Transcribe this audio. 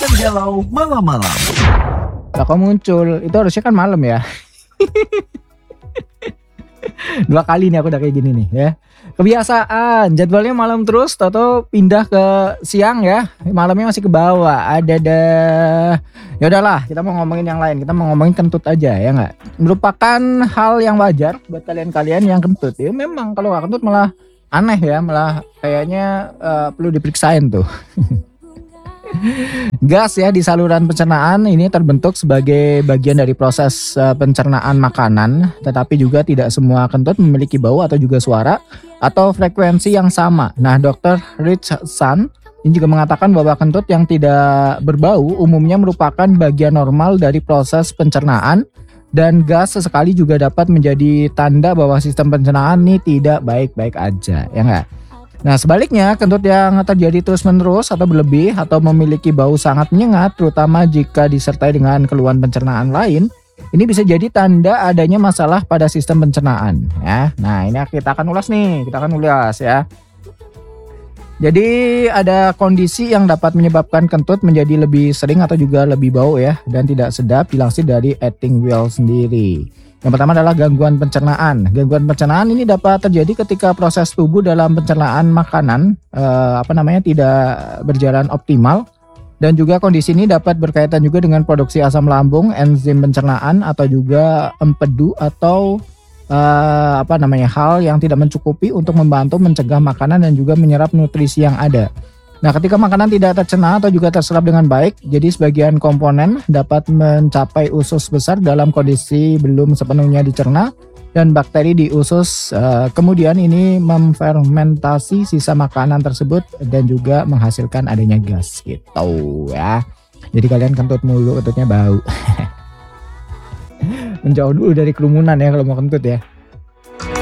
Podcast Galau Malam-Malam. Lah kok muncul? Itu harusnya kan malam ya. 2 kali nih aku udah kayak gini nih ya. Kebiasaan, jadwalnya malam terus, tahu pindah ke siang ya. Malamnya masih ke bawah. Ada dah. Ya udahlah, kita mau ngomongin yang lain. Kita mau ngomongin kentut aja ya nggak? Merupakan hal yang wajar buat kalian-kalian yang kentut. Ya memang kalau nggak kentut malah aneh ya, malah kayaknya perlu diperiksain tuh. Gas ya di saluran pencernaan ini terbentuk sebagai bagian dari proses pencernaan makanan, tetapi juga tidak semua kentut memiliki bau atau juga suara atau frekuensi yang sama. Nah, Dr. Richardson ini juga mengatakan bahwa kentut yang tidak berbau umumnya merupakan bagian normal dari proses pencernaan, dan gas sesekali juga dapat menjadi tanda bahwa sistem pencernaan ini tidak baik-baik aja, ya enggak? Nah sebaliknya, kentut yang terjadi terus-menerus atau berlebih atau memiliki bau sangat menyengat, terutama jika disertai dengan keluhan pencernaan lain, ini bisa jadi tanda adanya masalah pada sistem pencernaan ya. Nah ini kita akan ulas ya. Jadi ada kondisi yang dapat menyebabkan kentut menjadi lebih sering atau juga lebih bau ya, dan tidak sedap, dilansir dari Eatingwell sendiri. Yang pertama adalah gangguan pencernaan. Gangguan pencernaan ini dapat terjadi ketika proses tubuh dalam pencernaan makanan tidak berjalan optimal, dan juga kondisi ini dapat berkaitan juga dengan produksi asam lambung, enzim pencernaan, atau juga empedu atau hal yang tidak mencukupi untuk membantu mencegah makanan dan juga menyerap nutrisi yang ada. Nah, ketika makanan tidak tercerna atau juga terserap dengan baik, jadi sebagian komponen dapat mencapai usus besar dalam kondisi belum sepenuhnya dicerna, dan bakteri di usus kemudian ini memfermentasi sisa makanan tersebut dan juga menghasilkan adanya gas gitu ya. Jadi kalian kentut mulu, kentutnya bau. Menjauh dulu dari kerumunan ya kalau mau kentut ya.